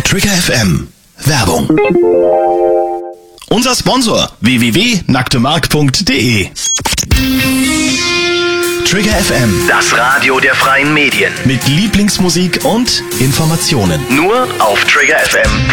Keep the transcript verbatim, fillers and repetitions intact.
Trigger F M. Werbung. Unser Sponsor w w w punkt nacktemark punkt de. Trigger F M. Das Radio der freien Medien. Mit Lieblingsmusik und Informationen. Nur auf Trigger F M.